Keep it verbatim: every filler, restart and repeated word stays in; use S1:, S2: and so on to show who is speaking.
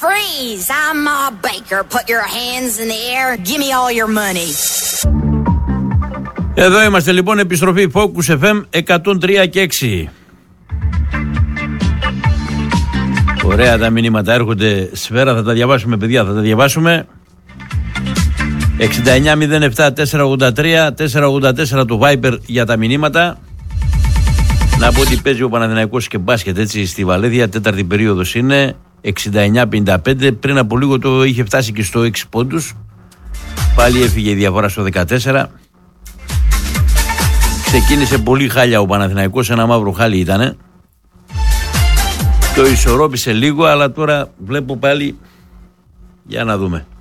S1: Freeze! I'm Ma Baker. Put your hands in the air. Give me all your money.
S2: Εδώ είμαστε λοιπόν, επιστροφή Focus εφ εμ εκατόν τρία και έξι. Ωραία τα μηνύματα έρχονται. Σφαίρα, θα τα διαβάσουμε παιδιά, θα τα διαβάσουμε. εξήντα εννιά μηδέν επτά τετρακόσια ογδόντα τρία τετρακόσια ογδόντα τέσσερα το Viber για τα μηνύματα. Να πω ότι παίζει ο Παναθηναϊκός και μπάσκετ έτσι στη Βαλέδια, τέταρτη περίοδος είναι, εξήντα εννιά πενήντα πέντε. Πριν από λίγο το είχε φτάσει και στο έξι πόντους. Πάλι έφυγε η διαφορά στο δεκατέσσερα. Ξεκίνησε πολύ χάλια ο Παναθηναϊκός, ένα μαύρο χάλι ήτανε. Το ισορρόπησε λίγο, αλλά τώρα βλέπω πάλι, για να δούμε.